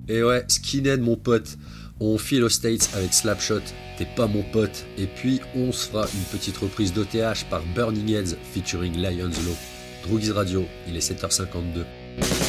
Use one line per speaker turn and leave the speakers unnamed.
Et ouais, Skinhead mon pote, on file aux States avec Slapshot, t'es pas mon pote, et puis on se fera une petite reprise d'OTH par Burning Heads featuring Lions Law. Droogies Radio, il est 7h52.